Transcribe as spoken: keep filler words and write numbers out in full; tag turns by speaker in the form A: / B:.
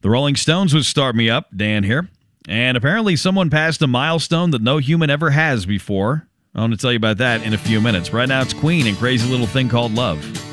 A: The Rolling Stones would start me up. Dan here. And apparently someone passed a milestone that no human ever has before. I want to tell you about that in a few minutes. Right now it's Queen and Crazy Little Thing Called Love.